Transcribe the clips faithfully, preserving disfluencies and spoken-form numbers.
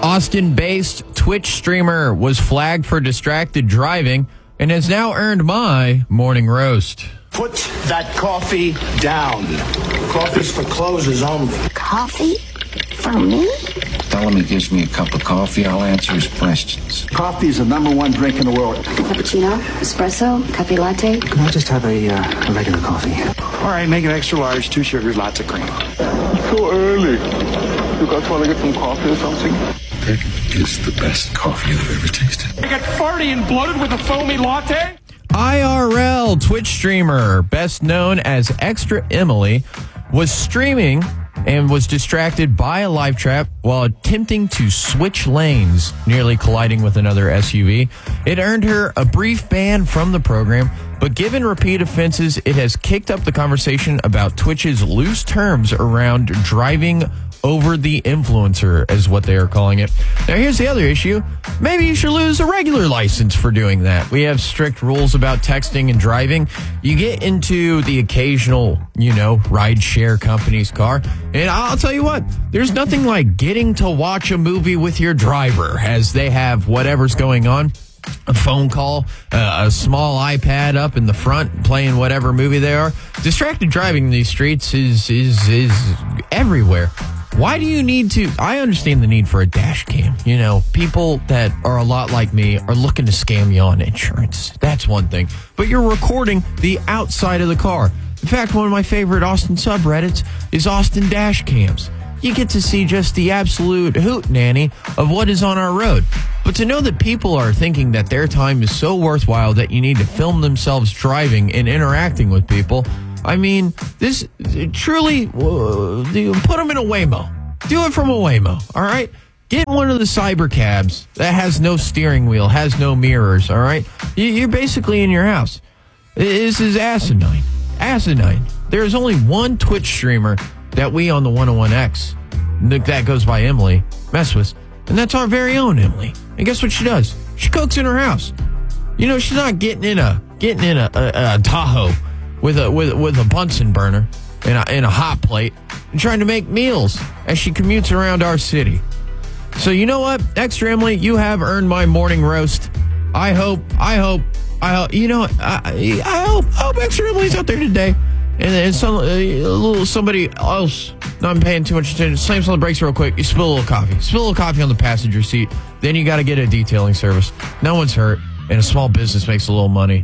Austin-based Twitch streamer was flagged for distracted driving and has now earned my morning roast. Put that coffee down. Coffee's for closers only. Coffee? For me? Tell him he gives me a cup of coffee, I'll answer his questions. Coffee is the number one drink in the world. Cappuccino? Espresso? Cafe latte? Can I just have a, uh, a regular coffee? All right, make it extra large, two sugars, lots of cream. It's so early. You guys want to get some coffee or something? That is the best coffee I've ever tasted. I get farty and bloated with a foamy latte? I R L Twitch streamer, best known as Extra Emily, was streaming and was distracted by a live trap while attempting to switch lanes, nearly colliding with another S U V. It earned her a brief ban from the program, but given repeat offenses, it has kicked up the conversation about Twitch's loose terms around driving over the influencer, is what they are calling it. Now, here's the other issue. Maybe you should lose a regular license for doing that. We have strict rules about texting and driving. You get into the occasional, you know, ride-share company's car, and I'll tell you what, there's nothing like getting to watch a movie with your driver as they have whatever's going on. A phone call, uh, a small iPad up in the front playing whatever movie they are. Distracted driving in these streets is is is everywhere. Why do you need to? I understand the need for a dash cam. You know, people that are a lot like me are looking to scam you on insurance. That's one thing. But you're recording the outside of the car. In fact, one of my favorite Austin subreddits is Austin dash cams. You get to see just the absolute hootenanny of what is on our road. But to know that people are thinking that their time is so worthwhile that you need to film themselves driving and interacting with people, I mean, this truly, uh, put them in a Waymo. Do it from a Waymo, all right? Get one of the cyber cabs that has no steering wheel, has no mirrors, all right? You're basically in your house. This is asinine. Asinine. There is only one Twitch streamer that we on the one oh one X, that goes by Emily, mess with, and that's our very own Emily. And guess what she does? She cooks in her house. You know, she's not getting in a getting in a, a, a Tahoe with a with with a Bunsen burner and a, and a hot plate and trying to make meals as she commutes around our city. So you know what, Extra Emily, you have earned my morning roast. I hope, I hope, I hope, you know, I, I hope, I hope Extra Emily's out there today. And then some, uh, a little somebody else not paying too much attention, slams on the brakes real quick, you spill a little coffee. Spill a little coffee on the passenger seat. Then you got to get a detailing service. No one's hurt, and a small business makes a little money.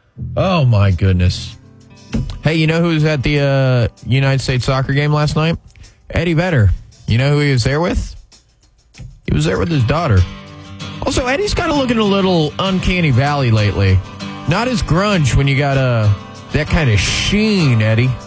Oh, my goodness. Hey, you know who was at the uh, United States soccer game last night? Eddie Vedder. You know who he was there with? He was there with his daughter. Also, Eddie's kind of looking a little uncanny valley lately. Not as grunge when you got a... Uh, that kind of sheen, Eddie.